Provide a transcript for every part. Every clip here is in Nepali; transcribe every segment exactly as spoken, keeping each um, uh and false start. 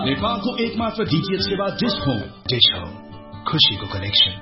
नेपालको एकमात्र डीटीएच सेवा डिश होम। डिश होम, खुशीको कनेक्सन।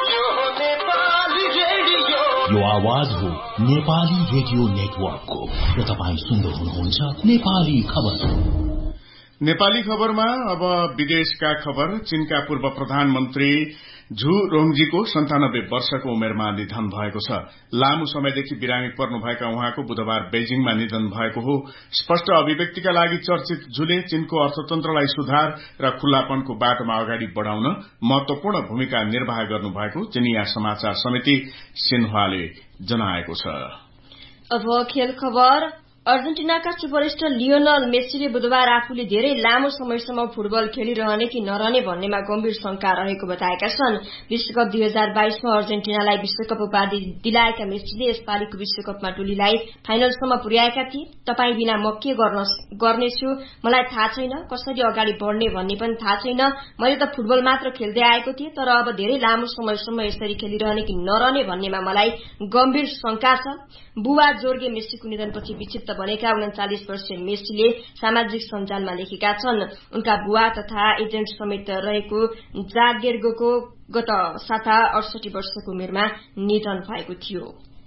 यो आवाज हो नेपाली रेडियो नेटवर्कको र तपाईँ सुन्दै हुनुहुन्छ नेपाली खबर। नेपाली खबरमा अब विदेशका खबर। चीनका पूर्व प्रधानमन्त्री झु रोङजीको सन्तानब्बे वर्षको उमेरमा निधन भएको छ। लामो समयदेखि बिरामी पर्नुभएका उहाँको बुधबार बेजिङमा निधन भएको हो। स्पष्ट अभिव्यक्तिका लागि चर्चित झुले चीनको अर्थतन्त्रलाई सुधार र खुल्लापनको बाटोमा अगाडि बढ़ाउन महत्वपूर्ण भूमिका निर्वाह गर्नुभएको चिनिया समाचार समिति सिन्हुवाले जनाएको छ। अब खेल खबर। अर्जेन्टिनाका सुपरस्टार लियोनल मेसीले बुधबार आफूले धेरै लामो समयसम्म फुटबल खेलिरहने कि नरहने भन्नेमा गम्भीर शंका रहेको बताएका छन्। विश्वकप दुई हजार बाइसमा अर्जेन्टिनालाई विश्वकप उपाधि दिलाएका मेसीले यसपालिको विश्वकपमा टोलीलाई फाइनलसम्म पुर्याएका थिए। तपाईँ बिना म के गर्नेछु मलाई थाहा छैन, कसरी अगाडि बढ़ने भन्ने पनि थाहा छैन। मैले त फुटबल मात्र खेल्दै आएको थिएँ, तर अब धेरै लामो समयसम्म यसरी खेलिरहने कि नरहने भन्नेमा मलाई गम्भीर शंका छ। बुवा जोर्गे मेसीको निधनपछि विक्षिप्त बनेका उन्चालिस वर्षीय मेसीले सामाजिक सञ्जालमा लेखेका छन्। उनका बुवा तथा एजेन्ट समेत रहेको जागेर्गोको गत साता अडसठी वर्षको उमेरमा निधन भएको थियो।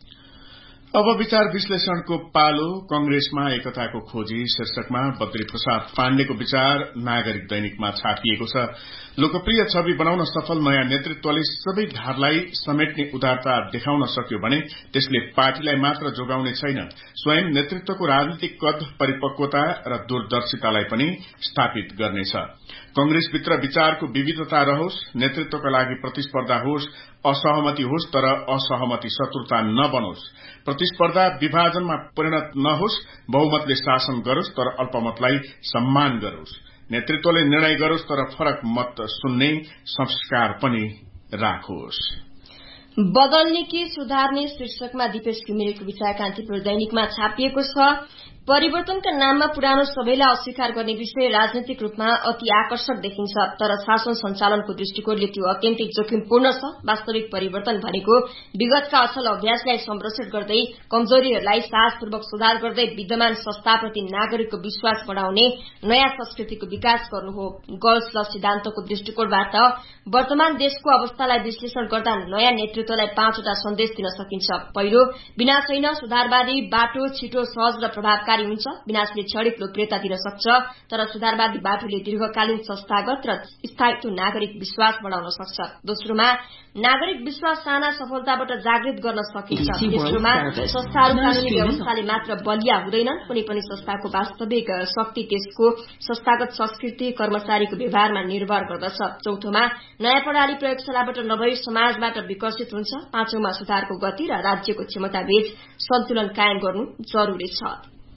अब विचार विश्लेषणको पालो। कंग्रेसमा एकताको खोजी शीर्षकमा बद्री प्रसाद पाण्डेको विचार नागरिक दैनिकमा छापिएको छ। लोकप्रिय छवि बनाउन सफल नयाँ नेतृत्वले सबै धारलाई समेट्ने उदारता देखाउन सक्यो भने त्यसले पार्टीलाई मात्र जोगाउने छैन, स्वयं नेतृत्वको राजनीतिक कद, परिपक्वता र दूरदर्शितालाई पनि स्थापित गर्नेछ। कंग्रेसभित्र विचारको विविधता रहोस्, नेतृत्वका लागि प्रतिस्पर्धा होस्, असहमति होस्, तर असहमति शत्रुता नबनोस्। प्रतिस्पर्धा विभाजनमा परिणत नहोस्, बहुमतले शासन गरोस् तर अल्पमतलाई सम्मान गरोस्। नेतृत्वले निर्णय गरोस् तर फरक मत सुन्ने संस्कार पनि राखोस्। बदल्ने कि सुधार्ने शीर्षकमा दिपेश घिमिरेको विचार कान्तिपुर दैनिकमा छापिएको छ। परिवर्तनका नाममा पुरानो सबैलाई अस्वीकार गर्ने विषय राजनैतिक रूपमा अति आकर्षक देखिन्छ, तर शासन सञ्चालनको दृष्टिकोणले त्यो अत्यन्तै जोखिमपूर्ण छ। वास्तविक परिवर्तन भनेको विगतका असल अभ्यासलाई संरक्षण गर्दै, कमजोरीहरूलाई साहसपूर्वक सुधार गर्दै विद्यमान संस्थाप्रति नागरिकको विश्वास बढ़ाउने नयाँ संस्कृतिको विकास गर्नु हो। गर्ल्स ल सिद्धान्तको दृष्टिकोणबाट वर्तमान देशको अवस्थालाई विश्लेषण गर्दा नयाँ नेतृत्वलाई पाँचवटा सन्देश दिन सकिन्छ। पहिलो, विनाश होइन, सुधारवादी बाटो छिटो, सहज र प्रभावकारी हुन्छ। विनाशले क्षणिक लोकप्रियता दिन सक्छ, तर सुधारवादी बाटोले दीर्घकालीन संस्थागत र स्थायित्व नागरिक विश्वास बढ़ाउन सक्छ। दोस्रोमा, नागरिक विश्वास साना सफलताबाट जागृत गर्न सकिन्छ। तेस्रोमा, संस्थाहरू कानूनी व्यवस्थाले मात्र बलिया हुँदैनन्, कुनै पनि संस्थाको वास्तविक शक्ति त्यसको संस्थागत संस्कृति, कर्मचारीको व्यवहारमा निर्भर गर्दछ। चौथोमा, नयाँ प्रणाली प्रयोगशालाबाट नभई समाजबाट विकसित हुन्छ। पाँचौंमा, सुधारको गति र राज्यको क्षमताबीच सन्तुलन कायम गर्नु जरूरी छ।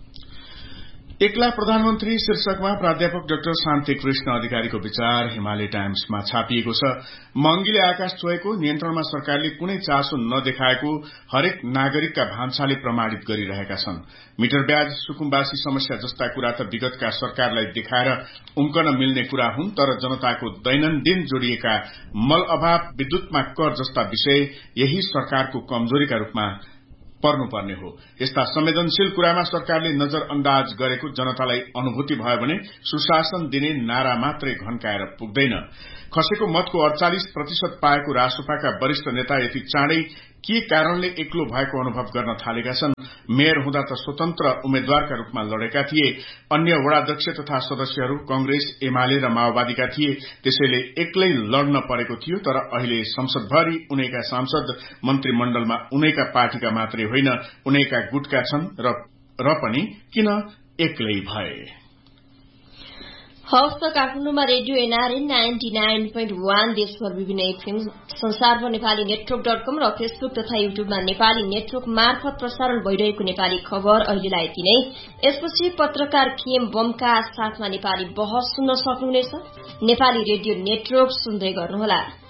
एक्ला प्रधानमन्त्री शीर्षकमा प्राध्यापक डाक्टर शान्ति कृष्ण अधिकारीको विचार हिमालय टाइम्समा छापिएको छ। महँगीले आकाश छोएको, नियन्त्रणमा सरकारले कुनै चासो नदेखाएको हरेक नागरिकका भान्साले प्रमाणित गरिरहेका छन्। मिटर ब्याज, सुकुम्बासी समस्या जस्ता कुरा त विगतका सरकारलाई देखाएर उम्कन मिल्ने कुरा हुन्, तर जनताको दैनन्दिन जोडिएका मल अभाव, विद्युतमा कर जस्ता विषय यही सरकारको कमजोरीका रूपमा पर्नुपर्ने हो। यस्ता संवेदनशील कुरामा सरकारले नजरअन्दाज गरेको जनतालाई अनुभूति भयो भने सुशासन दिने नारा मात्रै घन्काएर पुग्दैन। खसेको मतको अडचालिस प्रतिशत पाएको रासोपाका वरिष्ठ नेता यति चाँडै के कारणले एक्लो भएको अनुभव गर्न थालेका छन्। मेयर हुँदा त स्वतन्त्र उम्मेद्वारका रूपमा लडेका थिए। अन्य वडाध्यक्ष तथा सदस्यहरू कंग्रेस, एमाले र माओवादीका थिए, त्यसैले एक्लै लड्न परेको थियो। तर अहिले संसदभरि उनैका सांसद, मन्त्रीमण्डलमा उनैका पार्टीका मात्रै होइन, उनैका गुटका छन् र, र पनि किन एक्लै भए। हवस् त काठमाडौँमा radio NRN ninety nine point one, देशभर विभिन्न एफएम, संसारभर नेपाली नेटवर्क डट कम र फेसबुक तथा युट्युबमा नेपाली नेटवर्क मार्फत प्रसारण भइरहेको नेपाली खबर अहिलेलाई यति नै। यसपछि पत्रकार खेम बमका साथमा नेपाली बहस सुन्न सक्नुहुनेछ। नेपाली रेडियो नेटवर्क सुन्दै गर्नुहोला।